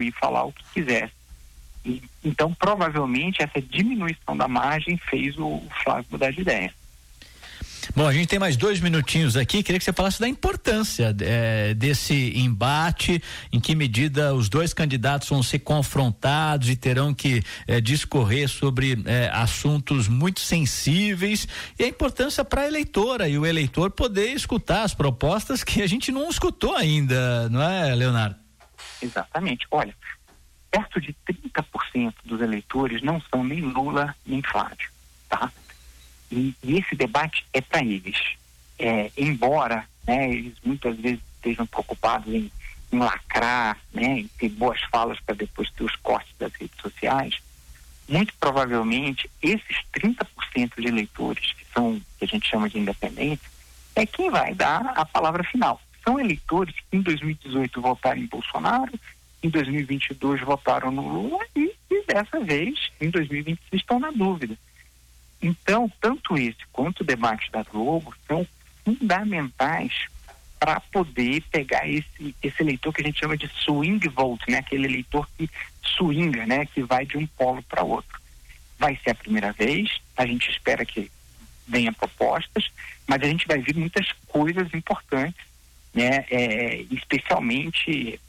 e falar o que quisesse. Então, provavelmente, essa diminuição da margem fez o Flávio mudar de ideia. Bom, a gente tem mais 2 minutinhos aqui, queria que você falasse da importância desse embate, em que medida os dois candidatos vão ser confrontados e terão que discorrer sobre assuntos muito sensíveis, e a importância para a eleitora e o eleitor poder escutar as propostas que a gente não escutou ainda, não é, Leonardo? Exatamente. Olha, perto de 30% dos eleitores não são nem Lula nem Flávio, tá? E esse debate é para eles. Embora, né, eles muitas vezes estejam preocupados em lacrar, né, em ter boas falas para depois ter os cortes das redes sociais, muito provavelmente esses 30% de eleitores que a gente chama de independentes, é quem vai dar a palavra final. São eleitores que em 2018 votaram em Bolsonaro, em 2022 votaram no Lula e dessa vez, em 2026, estão na dúvida. Então, tanto esse quanto o debate da Globo são fundamentais para poder pegar esse eleitor que a gente chama de swing vote, né? Aquele eleitor que swinga, né? Que vai de um polo para outro. Vai ser a primeira vez, a gente espera que venha propostas, mas a gente vai ver muitas coisas importantes, né? Especialmente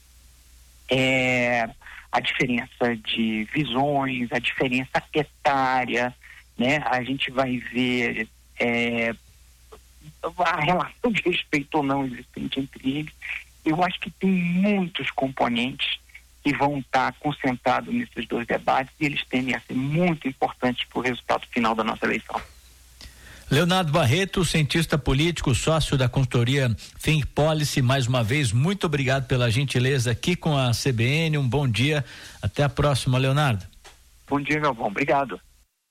a diferença de visões, a diferença etária, né? A gente vai ver a relação de respeito ou não existente entre eles. Eu acho que tem muitos componentes que vão estar concentrados nesses dois debates e eles tendem a ser muito importantes para o resultado final da nossa eleição. Leonardo Barreto, cientista político, sócio da consultoria Think Policy, mais uma vez, muito obrigado pela gentileza aqui com a CBN, um bom dia, até a próxima, Leonardo. Bom dia, Galvão, obrigado.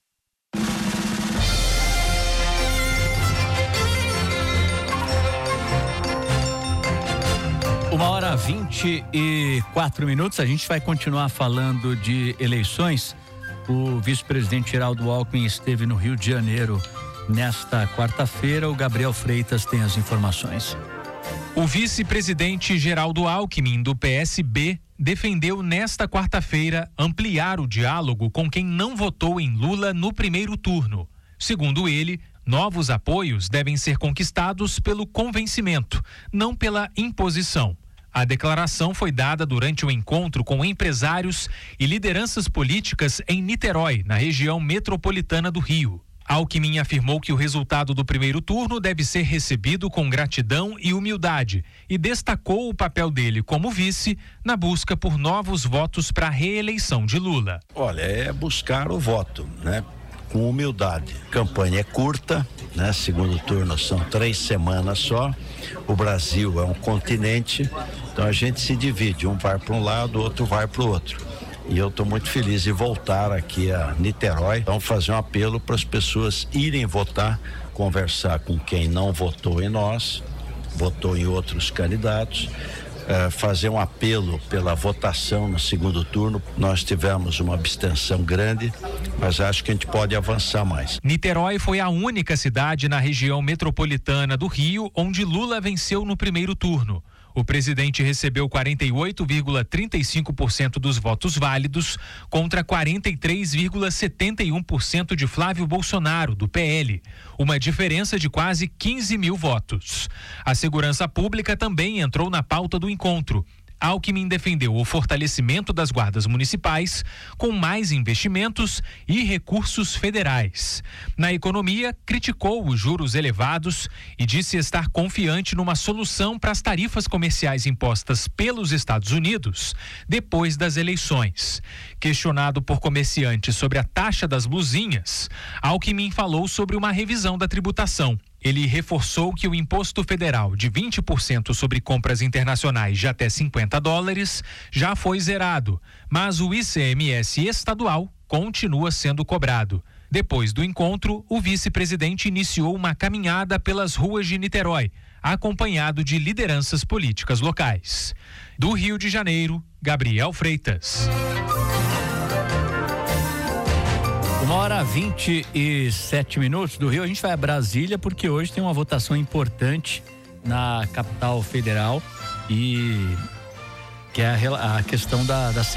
1h24, a gente vai continuar falando de eleições. O vice-presidente Geraldo Alckmin esteve no Rio de Janeiro nesta quarta-feira. O Gabriel Freitas tem as informações. O vice-presidente Geraldo Alckmin, do PSB, defendeu nesta quarta-feira ampliar o diálogo com quem não votou em Lula no primeiro turno. Segundo ele, novos apoios devem ser conquistados pelo convencimento, não pela imposição. A declaração foi dada durante o encontro com empresários e lideranças políticas em Niterói, na região metropolitana do Rio. Alckmin afirmou que o resultado do primeiro turno deve ser recebido com gratidão e humildade e destacou o papel dele como vice na busca por novos votos para a reeleição de Lula. Olha, é buscar o voto, né? Com humildade. A campanha é curta, né? Segundo turno são 3 semanas só. O Brasil é um continente, então a gente se divide, um vai para um lado, o outro vai para o outro. E eu estou muito feliz de voltar aqui a Niterói. Vamos fazer um apelo para as pessoas irem votar, conversar com quem não votou em nós, votou em outros candidatos. Fazer um apelo pela votação no segundo turno. Nós tivemos uma abstenção grande, mas acho que a gente pode avançar mais. Niterói foi a única cidade na região metropolitana do Rio onde Lula venceu no primeiro turno. O presidente recebeu 48,35% dos votos válidos contra 43,71% de Flávio Bolsonaro, do PL, uma diferença de quase 15 mil votos. A segurança pública também entrou na pauta do encontro. Alckmin defendeu o fortalecimento das guardas municipais com mais investimentos e recursos federais. Na economia, criticou os juros elevados e disse estar confiante numa solução para as tarifas comerciais impostas pelos Estados Unidos depois das eleições. Questionado por comerciantes sobre a taxa das blusinhas, Alckmin falou sobre uma revisão da tributação. Ele reforçou que o imposto federal de 20% sobre compras internacionais de até $50 já foi zerado, mas o ICMS estadual continua sendo cobrado. Depois do encontro, o vice-presidente iniciou uma caminhada pelas ruas de Niterói, acompanhado de lideranças políticas locais. Do Rio de Janeiro, Gabriel Freitas. 1h27 do Rio. A gente vai a Brasília porque hoje tem uma votação importante na capital federal e que é a questão da